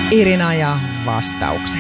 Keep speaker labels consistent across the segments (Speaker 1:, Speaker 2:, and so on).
Speaker 1: Irina ja vastaukset.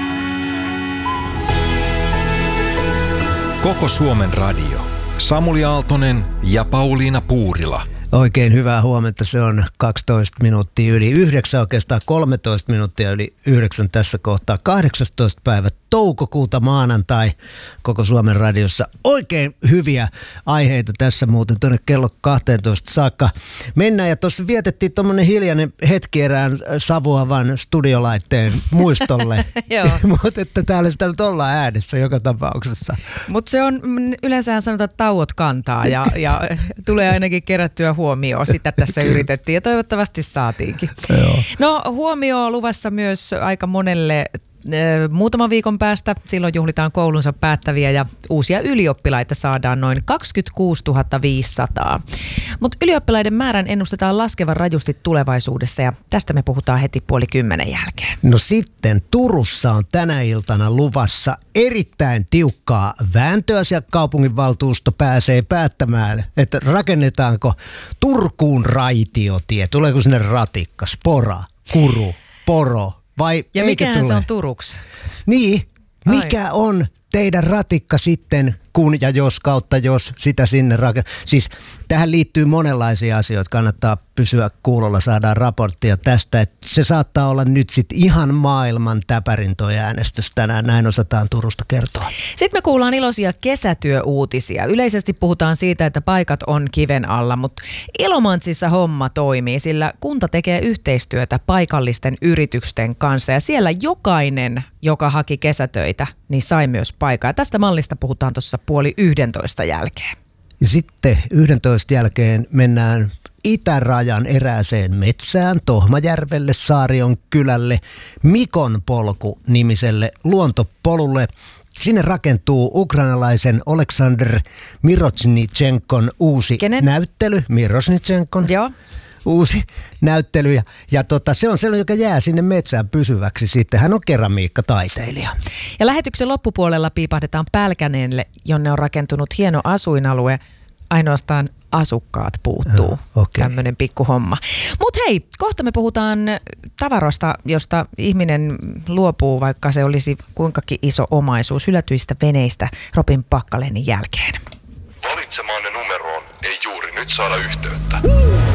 Speaker 2: Koko Suomen radio. Samuli Aaltonen ja Pauliina Puurila.
Speaker 3: Oikein hyvää huomenta. Se on 12 minuuttia yli 9, oikeastaan 13 minuuttia yli 9 tässä kohtaa. 18. päivä toukokuuta maanantai Koko Suomen radiossa. Oikein hyviä aiheita tässä muuten tuonne kello 12 saakka. Mennään ja tuossa vietettiin tuommoinen hiljainen hetki erään savuavan studiolaitteen muistolle. Mutta että täällä sitä nyt ollaan äänessä joka tapauksessa.
Speaker 1: Mutta se on, yleensä sanotaan, että tauot kantaa ja tulee ainakin kerättyä huomioon. Sitä tässä yritettiin ja toivottavasti saatiinkin.
Speaker 3: Joo.
Speaker 1: No huomio on luvassa myös aika monelle muutaman viikon päästä. Silloin juhlitaan koulunsa päättäviä ja uusia ylioppilaita saadaan noin 26 500. Mutta ylioppilaiden määrän ennustetaan laskevan rajusti tulevaisuudessa ja tästä me puhutaan heti 9:30 jälkeen.
Speaker 3: No sitten Turussa on tänä iltana luvassa erittäin tiukkaa vääntöä. Sieltä kaupunginvaltuusto pääsee päättämään, että rakennetaanko Turkuun raitiotie. Tuleeko sinne ratikka, spora, kuru, poro? Vai
Speaker 1: ja mikähän se on Turuksi?
Speaker 3: Niin, mikä on teidän ratikka sitten, kun ja jos kautta jos sitä sinne siis tähän liittyy monenlaisia asioita, kannattaa pysyä kuulolla, saadaan raporttia tästä, että se saattaa olla nyt sitten ihan maailman täpärin toi äänestys tänään, näin osataan Turusta kertoa.
Speaker 1: Sitten me kuullaan iloisia kesätyöuutisia. Yleisesti puhutaan siitä, että paikat on kiven alla, mutta Ilomantsissa homma toimii, sillä kunta tekee yhteistyötä paikallisten yritysten kanssa ja siellä jokainen, joka haki kesätöitä, niin sai myös paikan. Ja tästä mallista puhutaan tuossa 10:30 jälkeen.
Speaker 3: Ja sitten 11 jälkeen mennään itärajan erääseen metsään, Tohmajärvelle, Saarion kylälle, Mikon polku -nimiselle luontopolulle. Sinne rakentuu ukrainalaisen Oleksandr Miroshnichenkon uusi näyttely. Miroshnichenkon.
Speaker 1: Joo.
Speaker 3: Uusi näyttely ja se on sellainen, joka jää sinne metsään pysyväksi sitten. Hän on keramiikkataiteilija.
Speaker 1: Ja lähetyksen loppupuolella piipahdetaan Pälkäneelle, jonne on rakentunut hieno asuinalue. Ainoastaan asukkaat puuttuu.
Speaker 3: Okay.
Speaker 1: Tämmöinen pikkuhomma. Mutta hei, kohta me puhutaan tavaroista, josta ihminen luopuu, vaikka se olisi kuinkakin iso omaisuus, hylätyistä veneistä Robin Packalenin jälkeen.
Speaker 4: Valitsemaanne numeroon ei juuri nyt saada yhteyttä.